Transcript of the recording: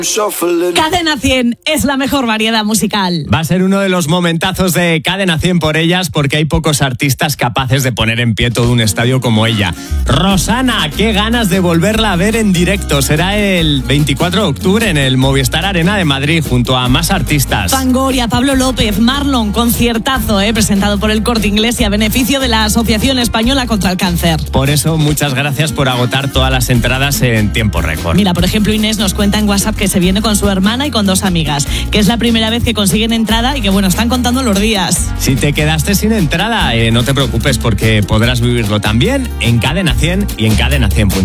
Cadena 100 es la mejor variedad musical. Va a ser uno de los momentazos de Cadena 100 por ellas, porque hay pocos artistas capaces de poner en pie todo un estadio como ella. Rosana, qué ganas de volverla a ver en directo. Será el 24 de octubre en el Movistar Arena de Madrid, junto a más artistas. Fangoria, Pablo López, Marlon, conciertazo, presentado por el Corte Inglés y a beneficio de la Asociación Española contra el Cáncer. Por eso, muchas gracias por agotar todas las entradas en tiempo récord. Mira, por ejemplo, Inés nos cuenta en WhatsApp que se viene con su hermana y con 2 amigas, que es la primera vez que consiguen entrada y que, bueno, están contando los días. Si te quedaste sin entrada, no te preocupes, porque podrás vivirlo también en Cadena 100 y en Cadena 100.